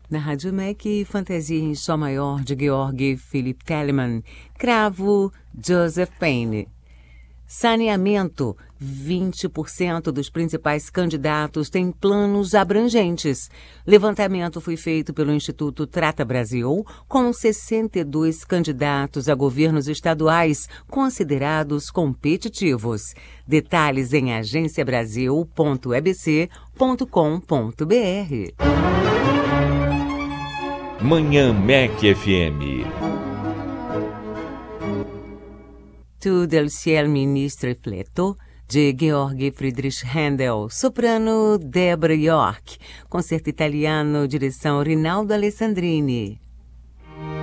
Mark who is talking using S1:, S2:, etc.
S1: Na Rádio MEC, Fantasia em Sol Maior, de Georg Philipp Telemann. Cravo, Joseph Payne. Saneamento. 20% dos principais candidatos têm planos abrangentes. Levantamento foi feito pelo Instituto Trata Brasil, com 62 candidatos a governos estaduais considerados competitivos. Detalhes em agenciabrasil.ebc.com.br.
S2: Manhã MEC FM.
S1: Tu del ciel ministre fleto, de Georg Friedrich Händel, soprano Deborah York, concerto italiano, direção Rinaldo Alessandrini.